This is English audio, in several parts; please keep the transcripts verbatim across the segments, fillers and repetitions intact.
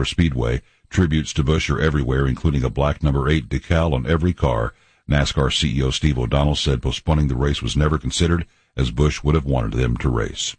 Speedway. Tributes to Busch are everywhere, including a black number eight decal on every car. NASCAR C E O Steve O'Donnell said postponing the race was never considered, as Busch would have wanted them to race.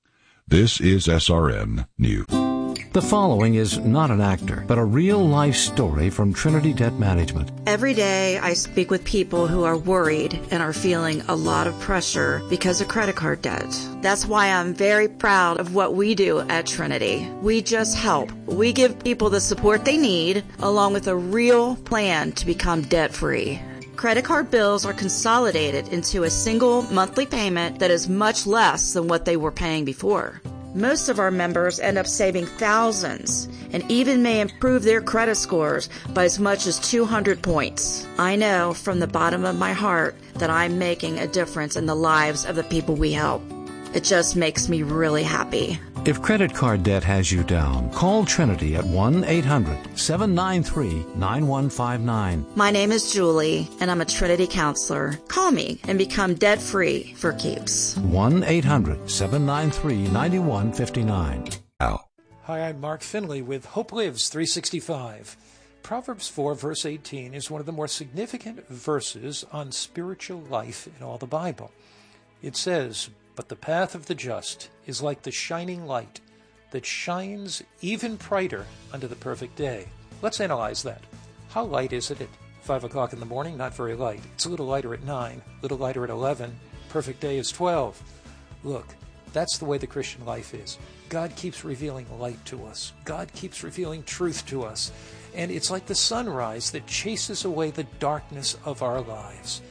This is S R N News. The following is not an actor, but a real-life story from Trinity Debt Management. Every day I speak with people who are worried and are feeling a lot of pressure because of credit card debt. That's why I'm very proud of what we do at Trinity. We just help. We give people the support they need, along with a real plan to become debt-free. Credit card bills are consolidated into a single monthly payment that is much less than what they were paying before. Most of our members end up saving thousands and even may improve their credit scores by as much as two hundred points. I know from the bottom of my heart that I'm making a difference in the lives of the people we help. It just makes me really happy. If credit card debt has you down, call Trinity at one eight hundred seven nine three nine one five nine. My name is Julie, and I'm a Trinity counselor. Call me and become debt-free for keeps. one eight hundred seven nine three nine one five nine. Hi, I'm Mark Finley with Hope Lives three sixty-five. Proverbs four, verse eighteen is one of the more significant verses on spiritual life in all the Bible. It says, "But the path of the just is like the shining light that shines even brighter unto the perfect day." Let's analyze that. How light is it at five o'clock in the morning? Not very light. It's a little lighter at nine, a little lighter at eleven. Perfect day is twelve. Look, that's the way the Christian life is. God keeps revealing light to us. God keeps revealing truth to us. And it's like the sunrise that chases away the darkness of our lives.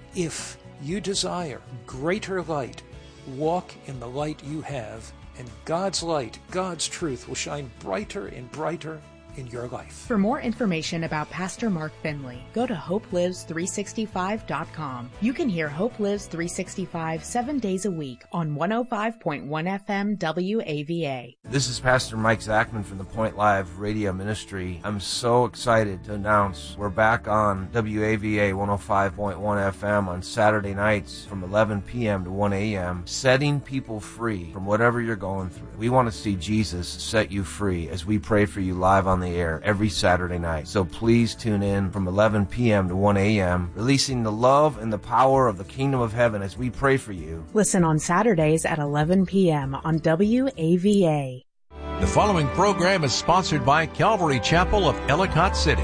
If you desire greater light, walk in the light you have, and God's light, God's truth will shine brighter and brighter in your life. For more information about Pastor Mark Finley, go to hope lives three sixty-five dot com. You can hear Hope Lives three sixty-five seven days a week on one oh five point one F M W A V A. This is Pastor Mike Zachman from the Point Live Radio Ministry. I'm so excited to announce we're back on W A V A one oh five point one F M on Saturday nights from eleven p.m. to one a.m., setting people free from whatever you're going through. We want to see Jesus set you free as we pray for you live on the air every Saturday night. So please tune in from eleven p.m. to one a.m., releasing the love and the power of the kingdom of heaven as we pray for you. Listen on Saturdays at eleven p.m. on W A V A. The following program is sponsored by Calvary Chapel of Ellicott City.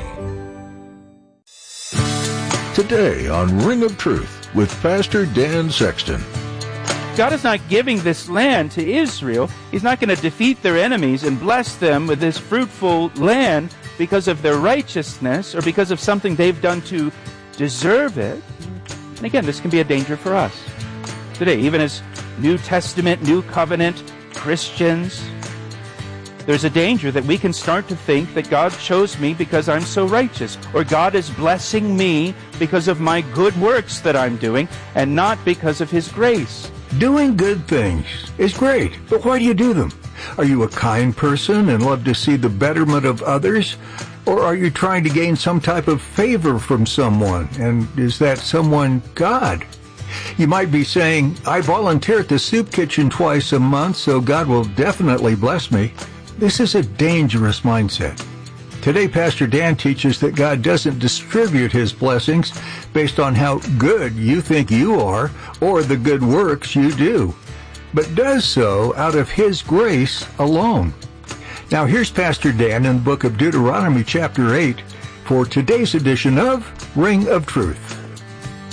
Today on Ring of Truth with Pastor Dan Sexton. God is not giving this land to Israel. He's not going to defeat their enemies and bless them with this fruitful land because of their righteousness or because of something they've done to deserve it. And again, this can be a danger for us today, even as New Testament, New Covenant Christians. There's a danger that we can start to think that God chose me because I'm so righteous, or God is blessing me because of my good works that I'm doing and not because of His grace. Doing good things is great, but why do you do them? Are you a kind person and love to see the betterment of others? Or are you trying to gain some type of favor from someone? And is that someone God? You might be saying, I volunteer at the soup kitchen twice a month, so God will definitely bless me. This is a dangerous mindset. Today, Pastor Dan teaches that God doesn't distribute His blessings based on how good you think you are or the good works you do, but does so out of His grace alone. Now, here's Pastor Dan in the book of Deuteronomy chapter eight for today's edition of Ring of Truth.